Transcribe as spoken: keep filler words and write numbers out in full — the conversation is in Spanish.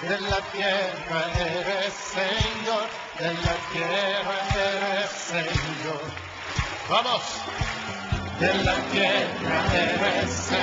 De la tierra eres Señor, de la tierra eres Señor. Vamos. De la tierra eres Señor.